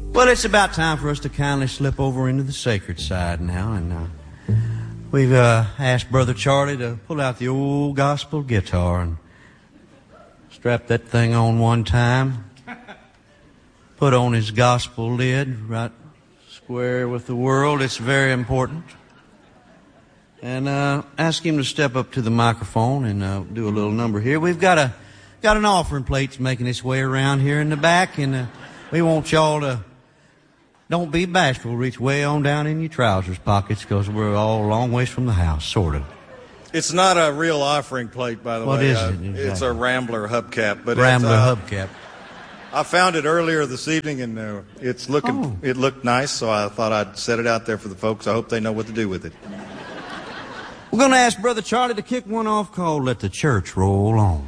Well, it's about time for us to kindly slip over into the sacred side now, and we've asked Brother Charlie to pull out the old gospel guitar and strap that thing on one time, put on his gospel lid right square with the world. It's very important. And ask him to step up to the microphone and do a little number here. We've got an offering plate making its way around here in the back, and we want y'all to, don't be bashful, reach way on down in your trousers pockets, because we're all a long ways from the house, sort of. It's not a real offering plate, by the way. What is it? Exactly. It's a Rambler hubcap. But Rambler hubcap. I found it earlier this evening, and it looked nice, so I thought I'd set it out there for the folks. I hope they know what to do with it. We're going to ask Brother Charlie to kick one off called Let the Church Roll On.